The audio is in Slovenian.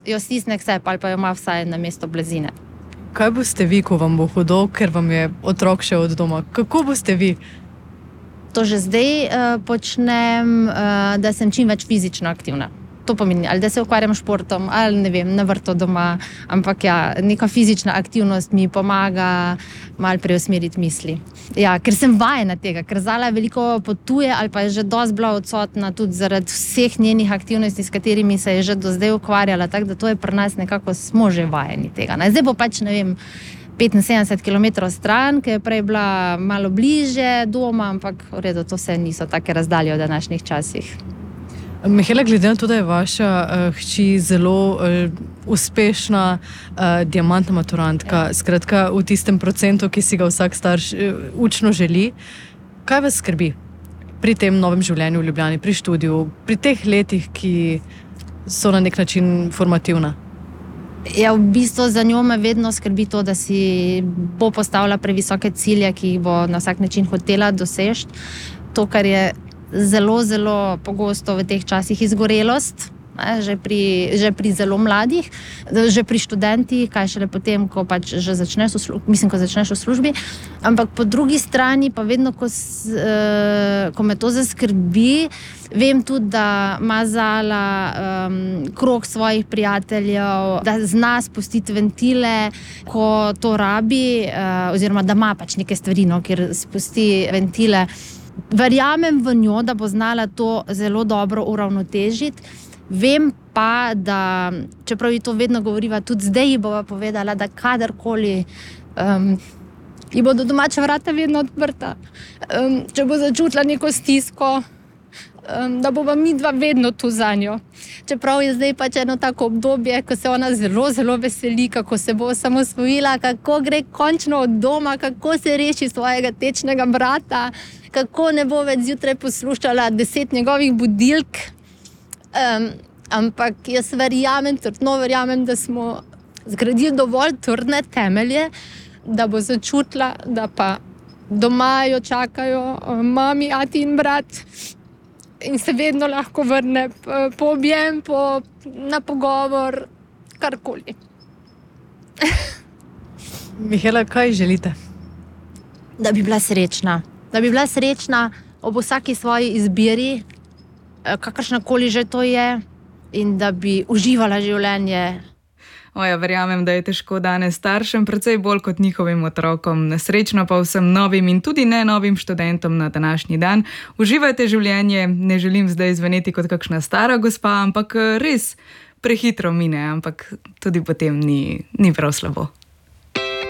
jo stisne k sebi ali pa jo ima vsaj na mesto blazine. Kaj boste vi, ko vam bo hudo, ker vam je otrok še od doma? Kako boste vi? To že zdaj počnem, da sem čim več fizično aktivna. To pomeni, ali da se ukvarjam športom, ali ne vem, na vrtu doma, ampak ja, neka fizična aktivnost mi pomaga malo preusmeriti misli. Ja, ker sem vajena tega, ker Zala veliko potuje ali pa je že dosti bila odsotna tudi zaradi vseh njenih aktivnosti, s katerimi se je že do zdaj ukvarjala, tako da to je pri nas nekako smo že vajeni tega. Zdaj bo pač, ne vem, 75 km stran, ki je prej bila malo bliže doma, ampak v redu, to se niso take razdalje v današnjih časih. Mihaela, glede na to, da je vaša hči zelo uspešna diamantna maturantka, skratka v tistem procentu, ki si ga vsak starš učno želi, kaj vas skrbi pri tem novem življenju v Ljubljani, pri študiju, pri teh letih, ki so na nek način formativna? Ja, v bistvu za njo me vedno skrbi to, da si bo postavila previsoke cilje, ki jih bo na vsak način hotela doseči. To, kar je zelo, zelo pogosto v teh časih izgorelost, že pri zelo mladih, že pri študentih, kaj šele potem, ko pač že začneš v službi. Ampak po drugi strani pa vedno, ko me to zaskrbi, vem tudi, da ima Zala krog svojih prijateljev, da zna spustiti ventile, ko to rabi, oziroma da ima pač neke stvari, kjer spusti ventile. Verjamem v njo, da bo znala to zelo dobro uravnotežiti. Vem pa, da čeprav ji to vedno govoriva, tudi zdaj ji bova povedala, da kadarkoli ji bodo domača vrata vedno odprta. Če bo začutila neko stisko, da bova midva vedno tu za njo. Čeprav je zdaj pač eno tako obdobje, ko se ona zelo, zelo veseli, kako se bo osamosvojila, kako gre končno od doma, kako se reši svojega tečnega brata, kako ne bo več zjutraj poslušala 10 njegovih budilk. Ampak jaz trdno verjamem, da smo zgradili dovolj trdne temelje, da bo začutila, da pa doma jo čakajo mami, ati in brat in se vedno lahko vrne po objem, na pogovor, karkoli. Mihaela, kaj želite? Da bi bila srečna. Da bi bila srečna ob vsaki svoji izbiri, kakršnakoli že to je, in da bi uživala življenje. Verjamem, da je težko danes staršem, precej bolj kot njihovim otrokom. Srečno pa vsem novim in tudi ne novim študentom na današnji dan. Uživajte življenje, ne želim zdaj zveneti kot kakšna stara gospa, ampak res prehitro mine, ampak tudi potem ni prav slabo.